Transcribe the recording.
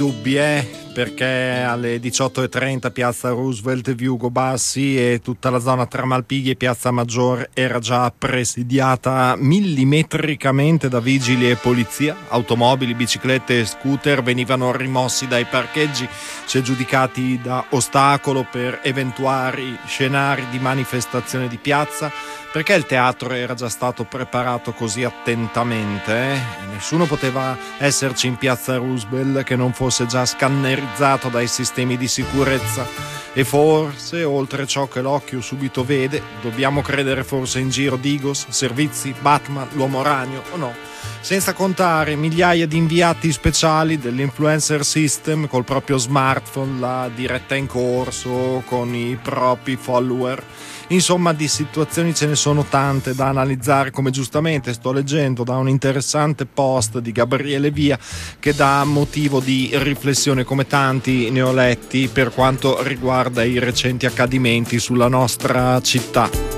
Dubbi, perché alle 18:30 piazza Roosevelt, via Ugo Bassi e tutta la zona tra Malpighi e piazza Maggiore era già presidiata millimetricamente da vigili e polizia. Automobili, biciclette e scooter venivano rimossi dai parcheggi, se giudicati da ostacolo per eventuali scenari di manifestazione di piazza, perché il teatro era già stato preparato così attentamente. Nessuno poteva esserci in piazza Roosevelt che non fosse già scannerizzato dai sistemi di sicurezza. E forse, oltre ciò che l'occhio subito vede, dobbiamo credere forse in giro Digos, Servizi, Batman, l'Uomo Ragno o no? Senza contare migliaia di inviati speciali dell'influencer system col proprio smartphone, la diretta in corso con i propri follower. Insomma, di situazioni ce ne sono tante da analizzare, come giustamente sto leggendo da un interessante post di Gabriele Via che dà motivo di riflessione, come tanti ne ho letti, per quanto riguarda i recenti accadimenti sulla nostra città.